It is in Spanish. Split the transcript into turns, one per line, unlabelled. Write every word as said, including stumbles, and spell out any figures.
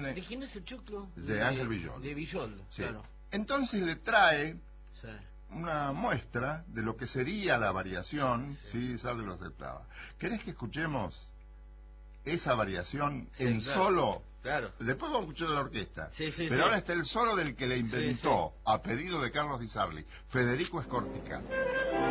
tiene...
¿De quién es el choclo?
De Ángel Villoldo.
De Villoldo,
sí.
claro.
Entonces le trae
Sí.
una muestra de lo que sería la variación
Sí.
si Sarli lo aceptaba. ¿Querés que escuchemos esa variación
Sí,
en
claro,
solo?
Claro.
Después vamos a escuchar la orquesta.
Sí, sí,
Pero
sí.
ahora está el solo del que le inventó,
Sí, sí.
a pedido de Carlos Di Sarli, Federico Scortica.